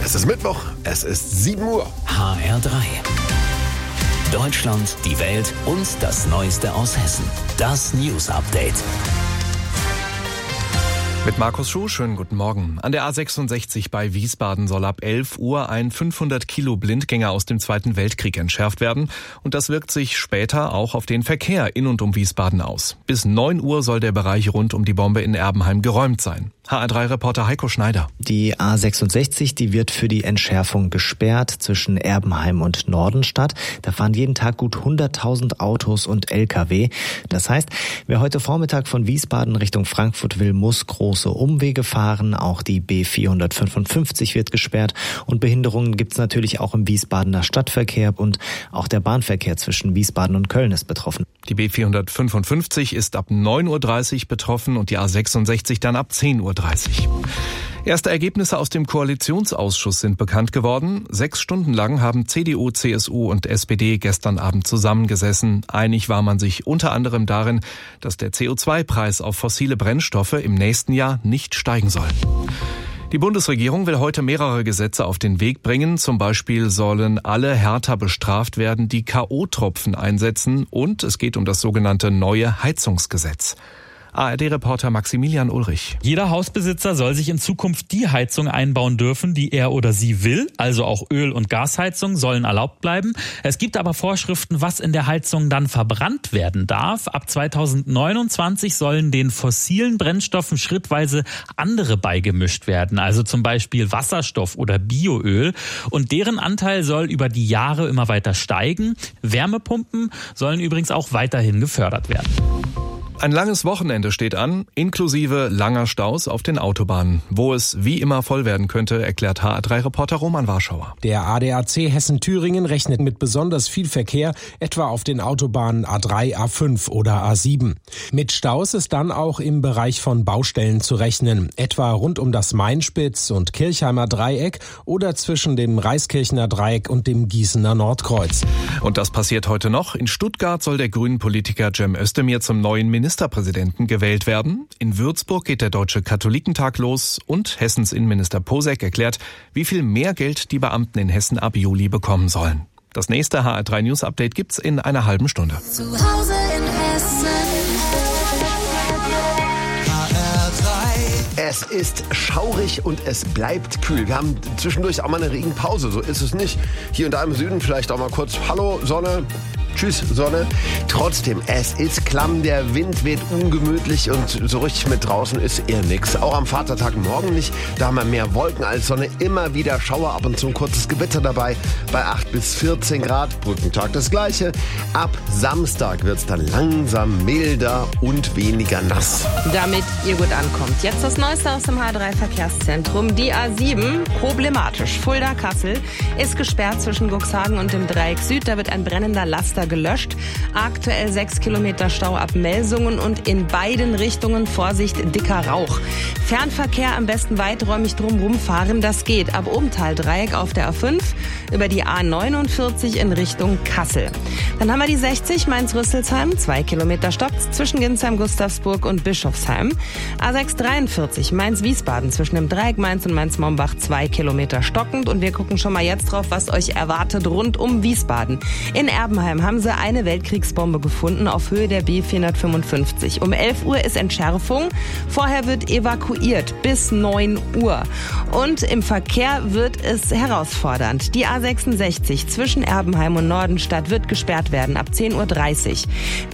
Es ist Mittwoch, es ist 7 Uhr. HR3. Deutschland, die Welt und das Neueste aus Hessen. Das News Update. Mit Markus Schuh, schönen guten Morgen. An der A66 bei Wiesbaden soll ab 11 Uhr ein 500 Kilo Blindgänger aus dem Zweiten Weltkrieg entschärft werden. Und das wirkt sich später auch auf den Verkehr in und um Wiesbaden aus. Bis 9 Uhr soll der Bereich rund um die Bombe in Erbenheim geräumt sein. HR3-Reporter Heiko Schneider. Die A66, die wird für die Entschärfung gesperrt zwischen Erbenheim und Nordenstadt. Da fahren jeden Tag gut 100.000 Autos und Lkw. Das heißt, wer heute Vormittag von Wiesbaden Richtung Frankfurt will, muss große Umwege fahren. Auch die B455 wird gesperrt. Und Behinderungen gibt's natürlich auch im Wiesbadener Stadtverkehr. Und auch der Bahnverkehr zwischen Wiesbaden und Köln ist betroffen. Die B455 ist ab 9.30 Uhr betroffen und die A66 dann ab 10.30 Uhr. Erste Ergebnisse aus dem Koalitionsausschuss sind bekannt geworden. 6 Stunden lang haben CDU, CSU und SPD gestern Abend zusammengesessen. Einig war man sich unter anderem darin, dass der CO2-Preis auf fossile Brennstoffe im nächsten Jahr nicht steigen soll. Die Bundesregierung will heute mehrere Gesetze auf den Weg bringen. Zum Beispiel sollen alle härter bestraft werden, die K.O.-Tropfen einsetzen. Und es geht um das sogenannte neue Heizungsgesetz. ARD-Reporter Maximilian Ulrich. Jeder Hausbesitzer soll sich in Zukunft die Heizung einbauen dürfen, die er oder sie will. Also auch Öl- und Gasheizung sollen erlaubt bleiben. Es gibt aber Vorschriften, was in der Heizung dann verbrannt werden darf. Ab 2029 sollen den fossilen Brennstoffen schrittweise andere beigemischt werden. Also zum Beispiel Wasserstoff oder Bioöl. Und deren Anteil soll über die Jahre immer weiter steigen. Wärmepumpen sollen übrigens auch weiterhin gefördert werden. Ein langes Wochenende steht an, inklusive langer Staus auf den Autobahnen. Wo es wie immer voll werden könnte, erklärt HR3-Reporter Roman Warschauer. Der ADAC Hessen-Thüringen rechnet mit besonders viel Verkehr, etwa auf den Autobahnen A3, A5 oder A7. Mit Staus ist dann auch im Bereich von Baustellen zu rechnen, etwa rund um das Mainspitz- und Kirchheimer Dreieck oder zwischen dem Reiskirchener Dreieck und dem Gießener Nordkreuz. Und das passiert heute noch. In Stuttgart soll der Grünen-Politiker Cem Özdemir zum neuen Ministerpräsidenten gewählt werden. In Würzburg geht der Deutsche Katholikentag los und Hessens Innenminister Posek erklärt, wie viel mehr Geld die Beamten in Hessen ab Juli bekommen sollen. Das nächste HR3 News Update gibt's in einer halben Stunde. Zu Hause in Hessen. Es ist schaurig und es bleibt kühl. Wir haben zwischendurch auch mal eine Regenpause, so ist es nicht. Hier und da im Süden vielleicht auch mal kurz Hallo Sonne, tschüss Sonne. Trotzdem, es ist klamm, der Wind weht ungemütlich und so richtig mit draußen ist eher nix. Auch am Vatertag morgen nicht, da haben wir mehr Wolken als Sonne, immer wieder Schauer, ab und zu ein kurzes Gewitter dabei, bei 8 bis 14 Grad, Brückentag das gleiche. Ab Samstag wird's dann langsam milder und weniger nass. Damit ihr gut ankommt. Jetzt das Neueste aus dem H3-Verkehrszentrum. Die A7, problematisch. Fulda-Kassel ist gesperrt zwischen Cuxhaven und dem Dreieck Süd. Da wird ein brennender Laster gelöscht. Aktuell 6 Kilometer Stau ab Melsungen und in beiden Richtungen Vorsicht, dicker Rauch. Fernverkehr am besten weiträumig drumherum fahren. Das geht ab Obenthal-Dreieck auf der A5 über die A49 in Richtung Kassel. Dann haben wir die 60 Mainz-Rüsselsheim. 2 Kilometer Stopp zwischen Ginsheim, Gustavsburg und Bischofsheim. A643 Mainz-Wiesbaden zwischen dem Dreieck Mainz und Mainz-Mombach 2 Kilometer stockend. Und wir gucken schon mal jetzt drauf, was euch erwartet rund um Wiesbaden. In Erbenheim haben sie eine Weltkriegsbombe gefunden auf Höhe der B455. Um 11 Uhr ist Entschärfung. Vorher wird evakuiert bis 9 Uhr. Und im Verkehr wird es herausfordernd. Die A66 zwischen Erbenheim und Nordenstadt wird gesperrt werden ab 10.30 Uhr.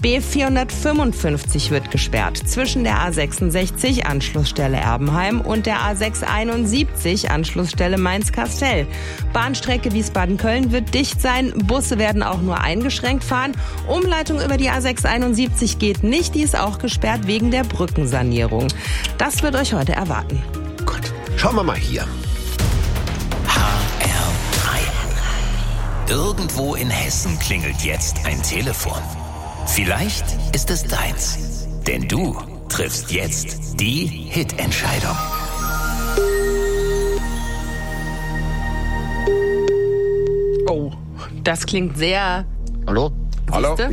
B455 wird gesperrt zwischen der A66 Anschlussstelle Erbenheim und der A671 Anschlussstelle Mainz-Kastel. Bahnstrecke Wiesbaden-Köln wird dicht sein. Busse werden auch nur eingeschränkt fahren. Umleitung über die A671 geht nicht. Die ist auch gesperrt wegen der Brückensanierung. Das wird euch heute erwarten. Gut, schauen wir mal hier. HR3. Irgendwo in Hessen klingelt jetzt ein Telefon. Vielleicht ist es deins. Denn du triffst jetzt die Hitentscheidung. Oh, das klingt sehr... Hallo? Siehste?